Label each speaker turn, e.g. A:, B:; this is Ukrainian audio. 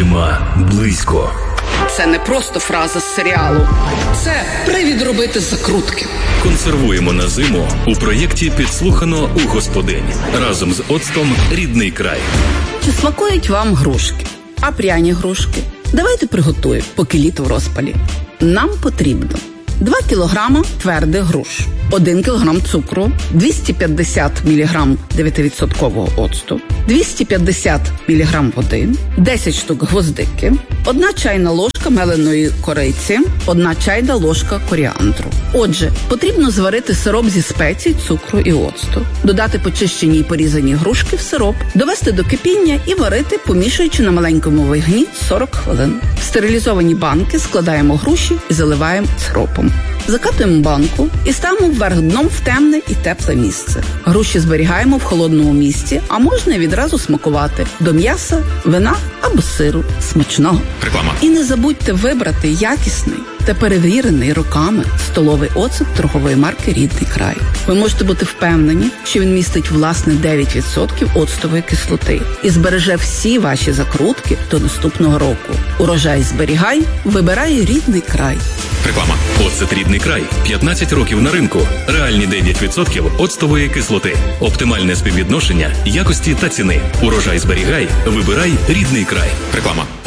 A: Зима близько.
B: Це не просто фраза з серіалу. Це привід робити закрутки.
A: Консервуємо на зиму у проєкті «Підслухано у господинь» разом з оцтом «Рідний край».
B: Чи смакують вам грушки? А пряні грушки? Давайте приготуємо, поки літо в розпалі. Нам потрібно 2 кілограма твердих груш, 1 кілограм цукру, 250 мг 9% оцту, 250 мг води, 10 штук гвоздики, 1 чайна ложка меленої кориці, 1 чайна ложка коріандру. Отже, потрібно зварити сироп зі спецій, цукру і оцту, додати почищені і порізані грушки в сироп, довести до кипіння і варити, помішуючи на маленькому вогні 40 хвилин. В стерилізовані банки складаємо груші і заливаємо сиропом. Закатуємо банку і ставимо вверх дном в темне і тепле місце. Груші зберігаємо в холодному місці, а можна відразу смакувати до м'яса, вина або сиру. Смачного!
A: Реклама.
B: І не забудьте вибрати якісний та перевірений роками столовий оцет торгової марки «Рідний край». Ви можете бути впевнені, що він містить власне 9% оцтової кислоти і збереже всі ваші закрутки до наступного року. Урожай зберігай, вибирай «Рідний край».
A: Реклама. Оцет «Рідний край». 15 років на ринку. Реальні 9% оцтової кислоти. Оптимальне співвідношення якості та ціни. Урожай зберігай, вибирай «Рідний край». Реклама.